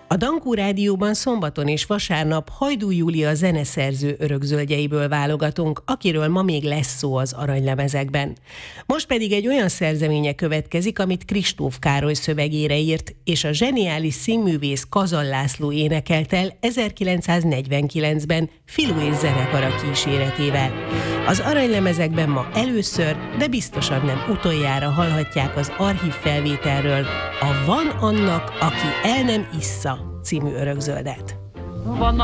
A Dankó Rádióban szombaton és vasárnap Hajdú Júlia zeneszerző örökzöldjeiből válogatunk, akiről ma még lesz szó az aranylemezekben. Most pedig egy olyan szerzeménye következik, amit Kristóf Károly szövegére írt, és a zseniális színművész Kazal László énekelt el 1949-ben Filó és zenekara kíséretével. Az aranylemezekben ma először, de biztosan nem utoljára hallhatják az archív felvételről a Van annak, aki el nem issza című örökzöldet. Van